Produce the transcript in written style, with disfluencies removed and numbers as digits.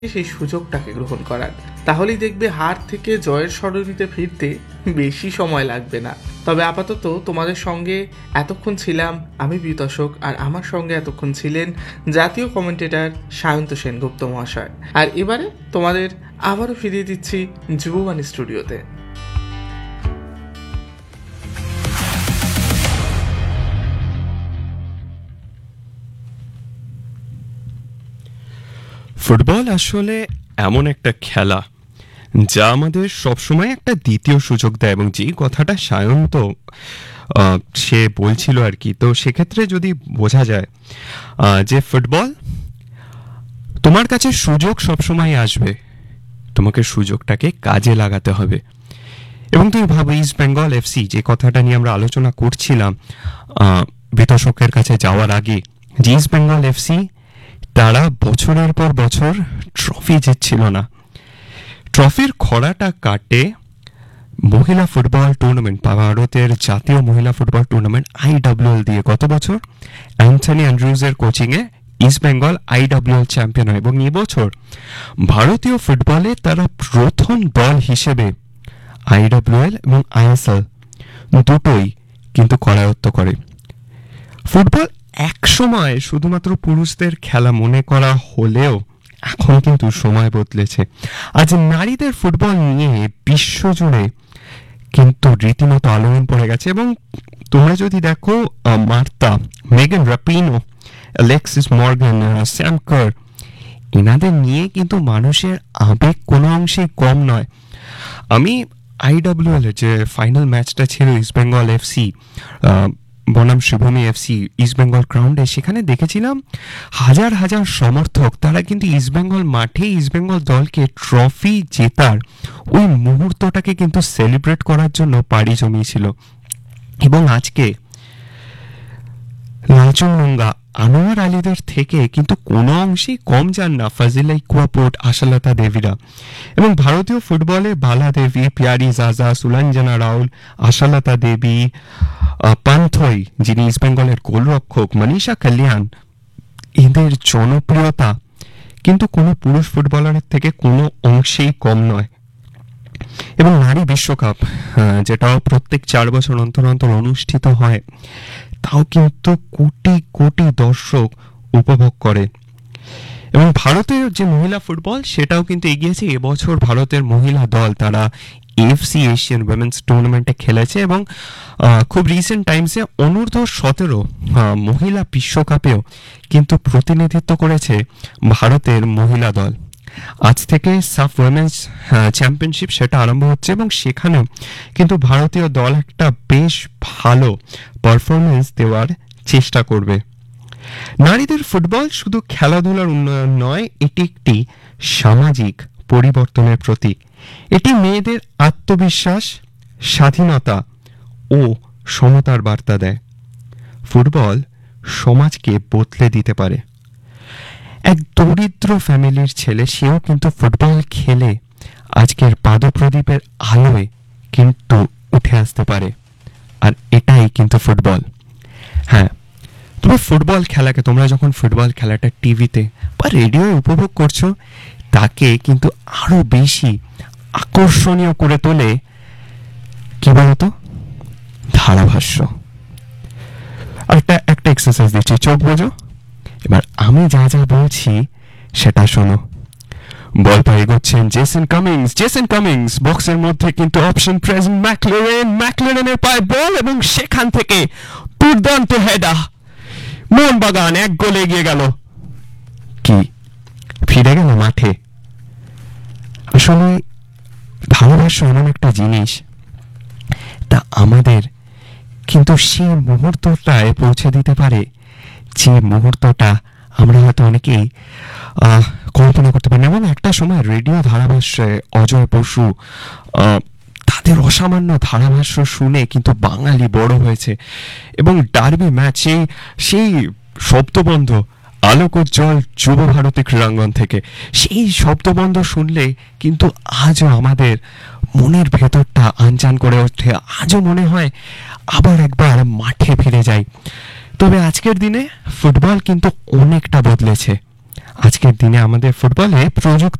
সেই সুযোগটাকে গ্রহণ করার। তাহলেই দেখবে হার থেকে জয়ের সরণিতে ফিরতে বেশি সময় লাগবে না। তবে আপাতত তোমাদের সঙ্গে এতক্ষণ ছিলাম আমি বিতোষক, আর আমার সঙ্গে এতক্ষণ ছিলেন জাতীয় কমেন্টেটর সায়ন্ত সেনগুপ্ত মহাশয়। আর এবারে তোমাদের আবারও ফিরিয়ে দিচ্ছি যুববাণী স্টুডিওতে। ফুটবল আসলে এমন একটা খেলা যা আমাদের সবসময় একটা দ্বিতীয় সুযোগ দেয়, এবং যেই কথাটা সায়ন্ত সে বলছিল আর কি, তো সেক্ষেত্রে যদি বোঝা যায় যে ফুটবল তোমার কাছে সুযোগ সবসময় আসবে, তোমাকে সুযোগটাকে কাজে লাগাতে হবে। এবং তুমি ভাবো ইস্ট বেঙ্গল এফসি, যে কথাটা নিয়ে আমরা আলোচনা করছিলাম বিতর্কের কাছে যাওয়ার আগে, যে ইস্ট বেঙ্গল এফসি তারা বছরের পর বছর ট্রফি জিতছিল না। ট্রফির খরাটা কাটে মহিলা ফুটবল টুর্নামেন্ট, ভারতের জাতীয় মহিলা ফুটবল টুর্নামেন্ট IWL দিয়ে গত বছর অ্যান্থনি অ্যান্ড্রুজের কোচিংয়ে ইস্ট বেঙ্গল IWL চ্যাম্পিয়ন হয়, এবং এবছর ভারতীয় ফুটবলে তারা প্রথম দল হিসেবে IWL এবং ISL দুটোই কিন্তু করায়ত্ত করে। ফুটবল এক সময় শুধুমাত্র পুরুষদের খেলা মনে করা হলেও এখন কিন্তু সময় বদলেছে। আজ নারীদের ফুটবল নিয়ে বিশ্বজুড়ে কিন্তু রীতিমতো আলোড়ন পড়ে গেছে, এবং তোমরা যদি দেখো মার্তা, মেগান রাপিনো, অ্যালেক্সিস মর্গান, স্যাম কার, এনাদের নিয়ে কিন্তু মানুষের আবেগ কোনো অংশেই কম নয়। আমি IWL এর যে ফাইনাল ম্যাচটা ছিল ইস্ট বেঙ্গল এফসি বনাম শ্রীভূমি এফসি ইস্ট বেঙ্গল গ্রাউন্ডে, সেখানে দেখেছিলাম হাজার হাজার সমর্থক, তারা কিন্তু ইস্ট বেঙ্গল মাঠে ইস্ট বেঙ্গল দলকে ট্রফি জেতার ওই মুহূর্তটাকে কিন্তু সেলিব্রেট করার জন্য পাড়ি জমিয়েছিল। এবং আজকে লালচুংনঙ্গা আনোয়ার আলীদের থেকে কিন্তু কোনো অংশেই কম যান না ফাজিলা ইকুয়াপোর্ট, আশালতা দেবীরা। এবং ভারতীয় ফুটবলে বালা দেবী, পিয়ারি জাজা, সুলঞ্জনা রাউল, আশালতা দেবী, পান্থই যিনি ইস্ট বেঙ্গলের গোলরক্ষক, মনীষা কল্যাণ, এদের জনপ্রিয়তা কিন্তু কোনো পুরুষ ফুটবলারের থেকে কোনো অংশেই কম নয়। এবং নারী বিশ্বকাপ, যেটাও প্রত্যেক 4 বছর অন্তর অন্তর অনুষ্ঠিত হয়, তাও কিন্তু কোটি কোটি দর্শক উপভোগ করে। এবং ভারতের যে মহিলা ফুটবল সেটাও কিন্তু এগিয়েছে। এবছর ভারতের মহিলা দল তারা AFC এশিয়ান উইমেন্স টুর্নামেন্টে খেলেছে, এবং খুব রিসেন্ট টাইমসে অনূর্ধ্ব-17 মহিলা বিশ্বকাপেও কিন্তু প্রতিনিধিত্ব করেছে ভারতের মহিলা দল। আজ থেকে সাফ উইমেন্স চ্যাম্পিয়নশিপ সেটা আরম্ভ হচ্ছে, এবং সেখানেও কিন্তু ভারতীয় দল একটা বেশ ভালো পারফরমেন্স দেওয়ার চেষ্টা করবে। নারীদের ফুটবল শুধু খেলাধুলার উন্নয়ন নয়, এটি একটি সামাজিক পরিবর্তনের প্রতীক। এটি মেয়েদের আত্মবিশ্বাস, স্বাধীনতা ও সমতার বার্তা দেয়। ফুটবল সমাজকে বদলে দিতে পারে। এক দরিদ্র ফ্যামিলির ছেলে, সেও কিন্তু ফুটবল খেলে আজকের পাদপ্রদীপের আলোয় কিন্তু উঠে আসতে পারে। আর এটাই কিন্তু ফুটবল। হ্যাঁ, তবে ফুটবল খেলাকে তোমরা যখন ফুটবল খেলাটা টিভিতে বা রেডিওয়ে উপভোগ করছো, তাকে কিন্তু আরো বেশি আকর্ষণীয় করে তোলে কি বলতো, ধারাভাষ্য। একটা এক্সারসাইজ দিচ্ছি, চোখ বোঝো। এবার আমি যা যা বলছি সেটা শোনো। বল পায়ে এগোচ্ছেন জেসন কামিংস, বক্সের মধ্যে কিন্তু অপশন প্রেজেন্ট ম্যাকলেরেনের পায়ে বল, এবং সেখান থেকে দুর্দান্ত হেডা, মোহনবাগান 1 গোলে এগিয়ে গেল। কি ফিরে গেল মাঠে। আসলে ধারাভাষ্য এমন একটা জিনিস, তা আমাদের কিন্তু সেই মুহূর্তটায় পৌঁছে দিতে পারে, যে মুহূর্তটা আমরা হয়তো অনেকেই কল্পনা করতে পারি না। এবং একটা সময় রেডিও ধারাভাষ্যে অজয় বসু, তাদের অসামান্য ধারাভাষ্য শুনে কিন্তু বাঙালি বড় হয়েছে। এবং ডার্বি ম্যাচ, সেই শব্দবন্ধ আলোকোজ্জ্বল যুব ভারতী ক্রীড়াঙ্গন থেকে, সেই শব্দবন্ধ শুনলে কিন্তু আজও আমাদের মনের ভেতরটা আনচান করে ওঠে। আজও মনে হয় আবার একবার মাঠে ফিরে যাই। তবে আজকের দিনে ফুটবল কিন্তু অনেকটা বদলেছে। আজকের দিনে আমাদের ফুটবলে প্রযুক্তি